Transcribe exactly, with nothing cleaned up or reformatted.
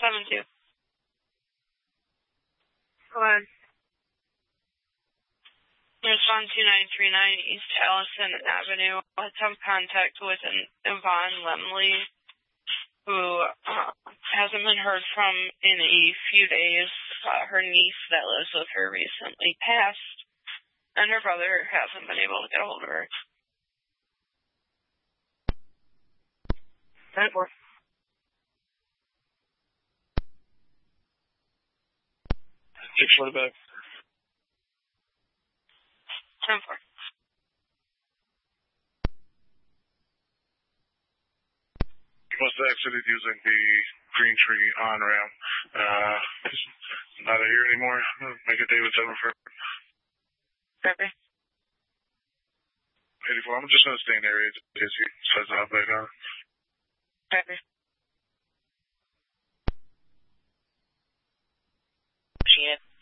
seven two. Go ahead. Respond two nine three nine East Allison Avenue. Let's have contact with an Yvonne Lemley, who uh, hasn't been heard from in a few days. Uh, her niece that lives with her recently passed, and her brother hasn't been able to get a hold of her. ten four. Six for the back. ten four. Must have exited using the Green Tree on-ramp. Uh, not here anymore. Make it David seven for Copy. eighty-four. I'm just going to stay in the area in case he says it out back on. Copy. Machine it.